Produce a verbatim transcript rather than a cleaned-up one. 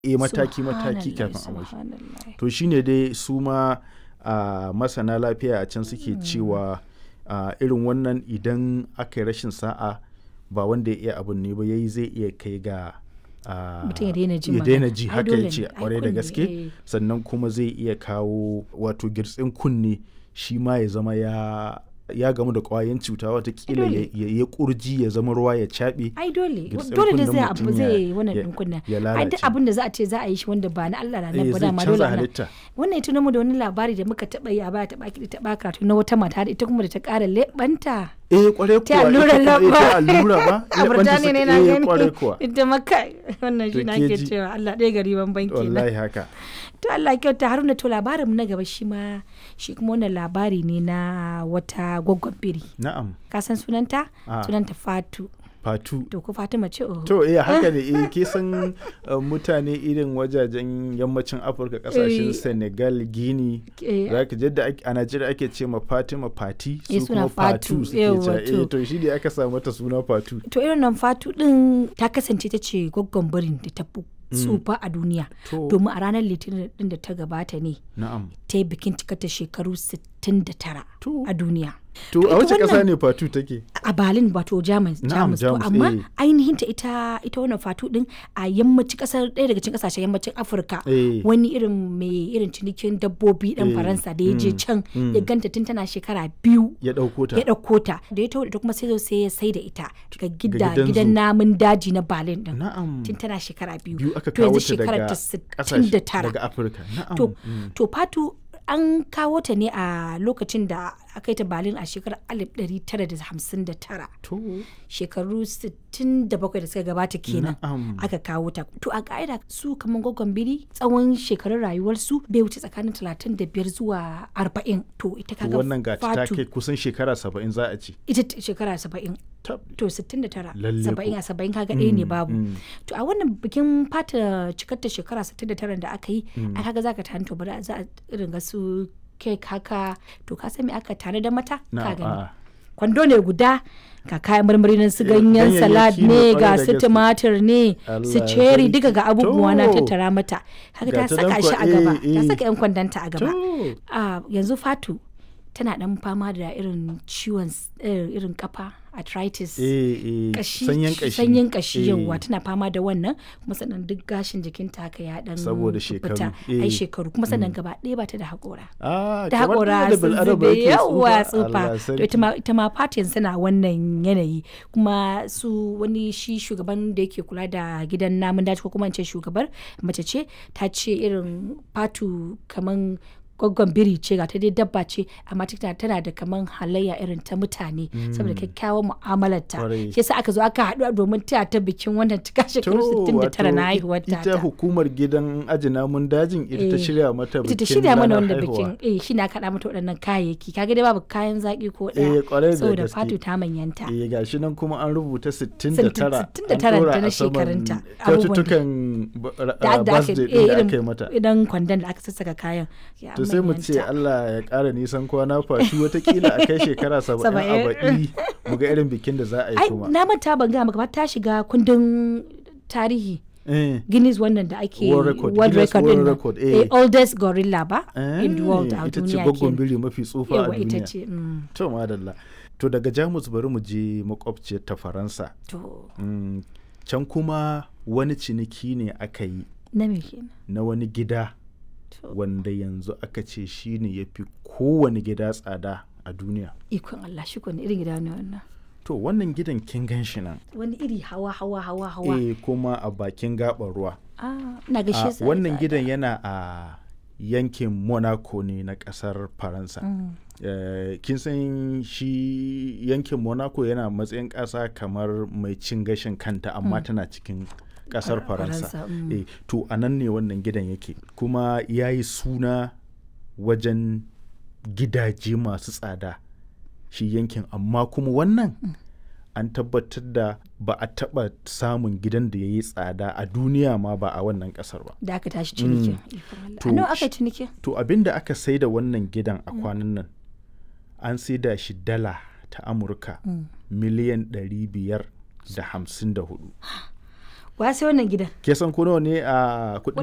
eh mataki mataki kafin a mashi. To shine dai su ma a masana lafiya a can suke cewa a irin wannan idan aka yi rashin sa'a ba wanda ya iya abun ne ba yayi zai iya kai ga mutum ya daina ji ya daina ji haka ya ce kwarai da gaske, sannan kuma zai iya kawo wato girtsin kunne shi ma ya zama ya ya gamu da kwayan cuta watakila ya, ya, ya kurji ya zama ruwa ya caɓe. Ai dole dole da zai abu zai wannan din kunna. Ai duk abin da za a ce za a yi shi wanda ba na Allah na nan ba da ma dole na. Wannan ya tuno mu da wani labari da muka taba yi a baya taba ki taba karatu na wata mata da ita kuma da ta ƙara lebanta. Eh kware kuwa ta allura labba ta allura ba a Burtaniya ne na gani kware kuwa ita maka wannan shi na ke cewa Allah ɗaya gari ban banki na wallahi haka. To Allah kyauta. Haruna, to labarin mu na gaba shi ma shi kuma wannan labari ne na wata gwaggon biri. Na'am. Ka san sunanta? Sunanta Fatu. Fatu. To ko Fatima ce oh. To eh haka ne eh ke san uh, mutane irin wajajen yammacin Afirka kasashen Senegal, Guinea, zaka jadda a Najeriya ake ce ma Fatima Fati su kuma Fatu suke cewa eh to shi ne aka samu mata suna Fatu. To irin nan Fatu din ta kasance ta ce gwaggon birin da ta tsufa a duniya domin a ranar litinin din da ta gabata ne ta yi bikin cikata shekaru sittin da tara a duniya. To a wace ƙasa ne Fatu take? A Berlin wato Jamus. Jamus to amma ainihin ta ita ita wannan Fatu din a yammacin ƙasar ɗaya daga cikin ƙasashen yammacin Afirka wani irin mai irin cinikin dabbobi ɗan Faransa da ya je can ya ganta tun tana shekara biyu ya ɗauko ta. Ya ɗauko ta da ya taho da kuma sai zo sai ya sai da ita ga gida gidan namun daji na Berlin din. Tun tana shekara biyu. Biyu aka kawo ta daga sittin da tara. Daga Afirka. Na'am. To to Fatu an kawo ta ne a lokacin da aka yi ta Berlin a shekarar alif ɗari tara da hamsin da tara. Shekaru sittin da bakwai da suka gabata kenan aka kawo ta. To a ka'ida su kamar gwaggon biri tsawon shekarun rayuwarsu bai wuce tsakanin talatin da biyar zuwa arba'in. To ita kaga wannan gati ta kai kusan shekara saba'in za a ce. Ita shekara saba'in. To sittin da tara. Saba'in a saba'in kaga ɗaya ne babu. To a wannan bikin fata cikar ta shekara sittin da tara da aka yi a kaga za ka tani to bari za a irin ga su kek haka to ka san me aka tare da mata ka gani kwando ne guda ga kayan marmari nan su ganyen salad ne ga su tumatir ne su cherry duka ga abubuwa na tattara mata haka ta saka shi a gaba ta saka yan kwandanta a gaba yanzu Fatu tana dan fama da irin ciwon irin kafa arthritis sanyin kashi sanyin kashi yawa tana fama da wannan kuma sannan duk gashin jikinta haka ya dan saboda shekaru ai shekaru kuma sannan gaba ɗaya ba ta da haƙora da haƙora sun zube yawa tsufa to ita ma fatin suna wannan yanayi kuma su wani shi shugaban da yake kula da gidan namun daji ko kuma in ce shugabar mace ce ta ce irin Fatu kaman gwaggon biri ce ga ta dai dabba ce amma tana da kaman halayya irin ta mutane saboda kyakkyawan mu'amalarta shi yasa aka zo aka haɗu domin taya ta bikin wannan cika shekaru sittin da tara na haihuwar ta. Ita hukumar gidan aji namun dajin ita ta shirya mata bikin. Ita ta shirya mana wannan bikin eh shi na kaɗa mata waɗannan kayayyaki kaga dai babu kayan zaki ko ɗaya saboda Fatu ta manyanta. Eh gashi nan kuma an rubuta sittin da tara. sittin da tara da na shekarunta. Kyaututtukan birthday ɗin da aka yi mata. Idan kwandon da aka sassaka kayan. sai mu ce Allah ya ƙara nisan kwana Fatu watakila a kai shekara saba'in a baɗi mu ga irin bikin da za a yi kuma. Na manta ban gaya maka ba ta shiga kundin tarihi. Guinness wannan da ake World Record, World Record, World Record eh. oldest gorilla ba in the world a duniya ita ce gwaggon biri mafi tsufa a duniya. Ita ce. To madalla. To daga Jamus bari mu je makwabciyar ta Faransa. To. Mm, can kuma wani ciniki ne aka yi. Na me kenan? Na wani gida. Wanda yanzu aka ce shi ne ya fi kowane gida tsada a duniya. Ikon Allah shi kone irin gida ne wannan. To wannan gidan kin gan shi nan. Wani iri hawa hawa hawa hawa. Eh kuma a bakin gaɓar ruwa. Ah, na gashe sa. Wannan gidan yana a yankin Monaco ne na ƙasar Faransa. Mm. Uh, kin san shi yankin Monaco yana matsayin ƙasa kamar mai cin gashin kanta amma mm. tana cikin kasar Faransa. Mm. Eh, to a nan ne wannan gidan yake kuma ya yi suna wajen gidaje masu tsada shi yankin amma kuma wannan mm. an tabbatar da ba a taba samun gidan da ya yi tsada a duniya ma ba a wannan kasar ba. Da aka tashi cinikin. Mm. To, aka cinikin? To abinda aka sai da wannan gidan a kwanan nan an sai da shi dala ta Amurka mm. miliyan ɗari biyar da hamsin da hudu. wa sai wannan gidan ke san ko nawa ne a kuɗin